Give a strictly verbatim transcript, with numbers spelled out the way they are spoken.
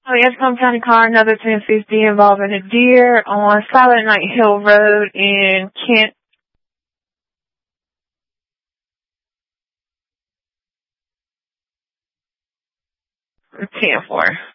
Oh, yes, Plum County car, another ten fifty involving a deer on Silent Night Hill Road in Kent. ten four.